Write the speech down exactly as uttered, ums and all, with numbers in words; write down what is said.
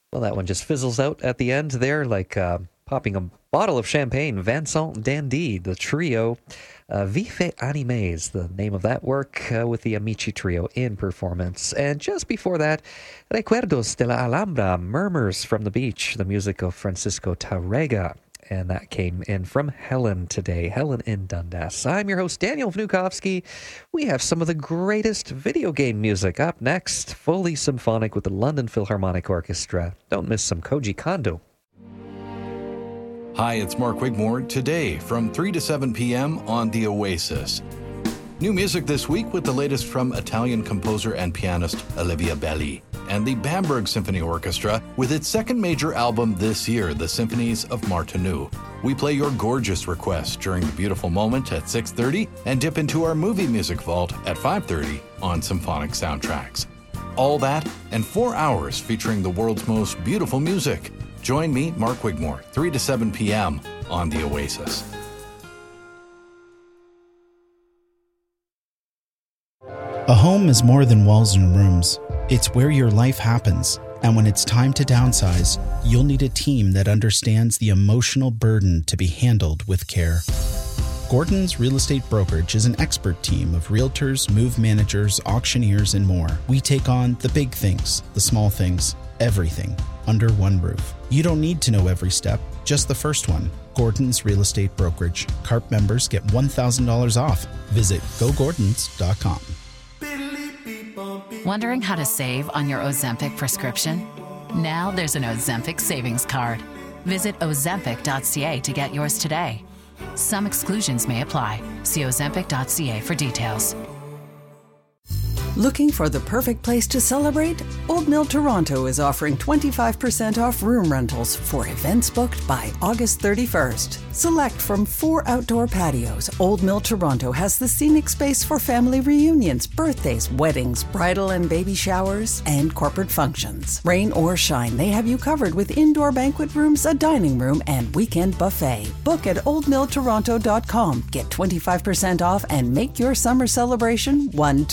Well, that one just fizzles out at the end there, like uh, popping a bottle of champagne. Vincent Dandy, the trio. Uh, Vive Animes, the name of that work, uh, with the Amici Trio in performance. And just before that, Recuerdos de la Alhambra, Murmurs from the Beach, the music of Francisco Tárrega. And that came in from Helen today, Helen in Dundas. I'm your host, Daniel Vnukovsky. We have some of the greatest video game music up next, fully symphonic with the London Philharmonic Orchestra. Don't miss some Koji Kondo. Hi, it's Mark Wigmore. Today, from three to seven p.m. on The Oasis. New music this week with the latest from Italian composer and pianist Olivia Belli and the Bamberg Symphony Orchestra with its second major album this year, The Symphonies of Martinu. We play your gorgeous requests during the beautiful moment at six thirty and dip into our movie music vault at five thirty on Symphonic Soundtracks. All that and four hours featuring the world's most beautiful music. Join me, Mark Wigmore, three to seven p.m. on The Oasis. A home is more than walls and rooms. It's where your life happens. And when it's time to downsize, you'll need a team that understands the emotional burden to be handled with care. Gordon's Real Estate Brokerage is an expert team of realtors, move managers, auctioneers, and more. We take on the big things, the small things, everything under one roof. You don't need to know every step, just the first one. Gordon's Real Estate Brokerage. C A R P members get one thousand dollars off. Visit go gordons dot com. Wondering how to save on your Ozempic prescription? Now there's an Ozempic savings card. Visit ozempic dot c a to get yours today. Some exclusions may apply. See ozempic dot c a for details. Looking for the perfect place to celebrate? Old Mill Toronto is offering twenty-five percent off room rentals for events booked by August thirty-first. Select from four outdoor patios, Old Mill Toronto has the scenic space for family reunions, birthdays, weddings, bridal and baby showers, and corporate functions. Rain or shine, they have you covered with indoor banquet rooms, a dining room, and weekend buffet. Book at old mill toronto dot com. Get twenty-five percent off and make your summer celebration one